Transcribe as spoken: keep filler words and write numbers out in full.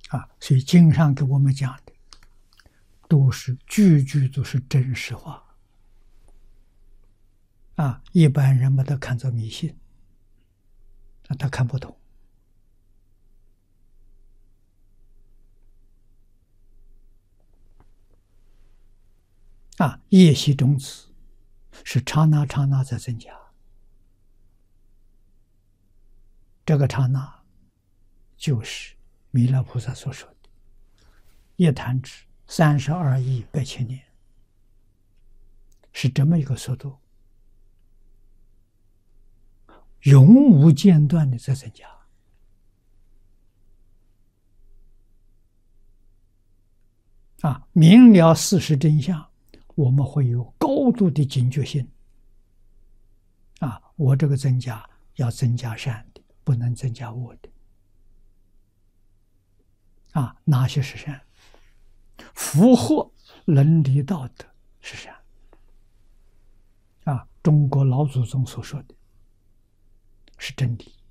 啊，所以经上给我们讲的，都是句句都是真实话。啊，一般人把它看作迷信，啊，他看不懂。啊，业习种子是刹那刹那在增加，这个刹那就是弥勒菩萨所说的一弹指三十二亿百千年，是这么一个速度，永无间断的在增加。啊，明了事实真相，我们会有高度的警觉性。啊，我这个增加要增加善的，不能增加恶的。啊，哪些是善？符合伦理道德是善。啊，中国老祖宗所说的是真理。